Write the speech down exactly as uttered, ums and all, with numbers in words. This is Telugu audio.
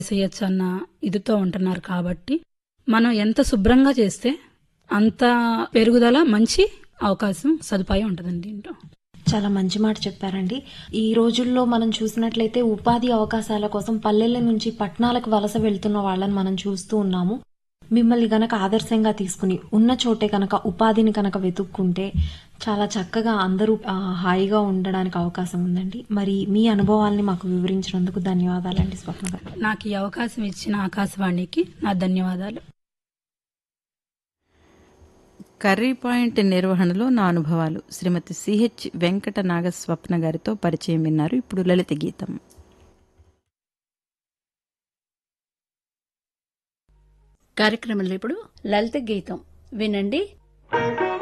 చేయొచ్చు అన్న ఇదితో ఉంటున్నారు కాబట్టి మనం ఎంత శుభ్రంగా చేస్తే అంత పెరుగుదల, మంచి అవకాశం, సదుపాయం ఉంటుందండి దీంట్లో. చాలా మంచి మాట చెప్పారండి. ఈ రోజుల్లో మనం చూసినట్లయితే ఉపాధి అవకాశాల కోసం పల్లెల నుంచి పట్టణాలకు వలస వెళ్తున్న వాళ్ళని మనం చూస్తూ ఉన్నాము. మిమ్మల్ని గనక ఆదర్శంగా తీసుకుని ఉన్న చోటే కనుక ఉపాధిని కనుక వెతుక్కుంటే చాలా చక్కగా అందరూ ఆ, హాయిగా ఉండడానికి అవకాశం ఉందండి. మరి మీ అనుభవాల్ని మాకు వివరించినందుకు ధన్యవాదాలండి స్వప్న గారు. నాకు ఈ అవకాశం ఇచ్చిన ఆకాశవాణికి నా ధన్యవాదాలు. కర్రీ పాయింట్ నిర్వహణలో నా అనుభవాలు శ్రీమతి సిహెచ్ వెంకట నాగస్వప్న గారితో పరిచయం విన్నారు. ఇప్పుడు లలిత గీతం. కార్యక్రమంలో ఇప్పుడు లలిత గీతం వినండి.